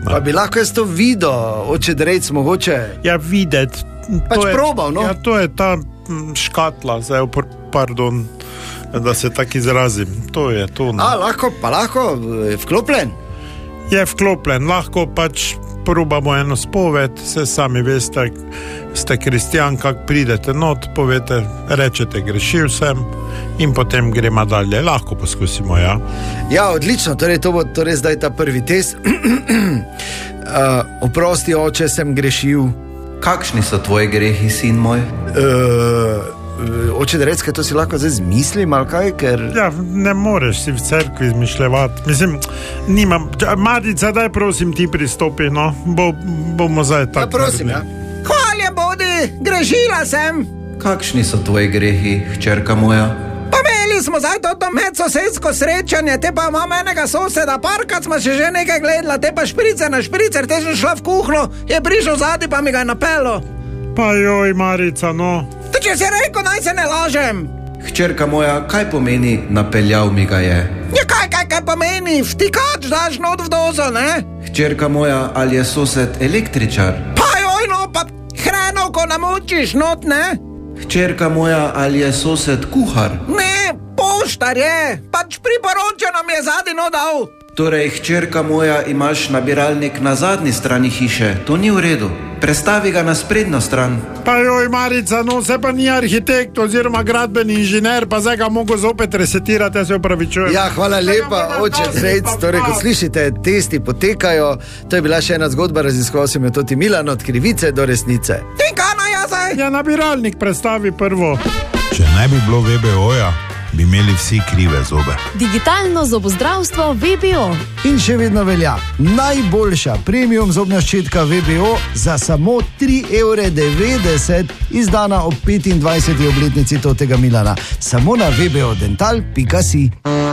Pa bi lahko jaz to videl, oče Drejc, mogoče? Ja, videti. Pač probal, no? Ja, to je ta škatla, zdaj, pardon, da se tako izrazim. To je to. No. Lahko, je vklopljen? Je vklopljen, lahko pač probamo eno spoved, se sami veste, ste kristjan, kak pridete not, povete, rečete, grešil sem in potem gremo dalje. Lahko poskusimo, ja. Ja, odlično, torej to bo torej zdaj ta prvi test. Oprosti, oče, sem grešil. Kakšni so tvoji grehi, sin moj? Oče Drejc, to si lahko zdaj zmislim, ali kaj, ker... Ja, ne moreš si v cerkvi izmišljevati. Mislim, nimam... Marica, daj prosim ti pristopi, no. Bomo zdaj tako... Ja, prosim, ja. Hvala bodi, grešila sem. Kakšni so tvoji grehi, hčerka moja? Pa imeli smo zdaj to medsosedsko srečanje, te pa imam enega soseda, parkrat smo še že nekaj gledala, te pa špricer na špricer, te sem šla v kuhno, je prišel zadnji, pa mi ga je napelo. Pa joj, Marica, no. To če si rekel, naj se ne lažem. Hčerka moja, kaj pomeni napeljal mi ga je? Ja, kaj pomeni? Vtikač daš not v dozo, ne? Hčerka moja, ali je sosed električar? Pa joj, no, pa hrenovko namočiš not, ne? Hčerka moja, ali je sosed kuhar? Ne, poštar je, pač priporočeno mi je zadnji no dal. Torej, hčerka moja, imaš nabiralnik na zadnji strani hiše, to ni v redu. Prestavi ga na sprednjo stran. Pa joj, Marica, no, se pa ni arhitekt oziroma gradbeni inženir, pa zdaj ga mogo zopet resetirati, ja se opravičujem. Ja, hvala lepa, oče Drejc, torej, kot slišite, testi potekajo, to je bila še ena zgodba, raziskoval sem jo tudi Milan, od krivice do resnice. In kaj naj jaz zdaj? Ja, nabiralnik prestavi prvo. Če ne bi bilo VBO-ja, bi imeli vsi krive zobe. Digitalno zobozdravstvo VBO. In še vedno velja najboljša premium zobna ščetka VBO za samo 3,90 €, izdana ob 25. obletnici tega Milana. Samo na vbodental.si.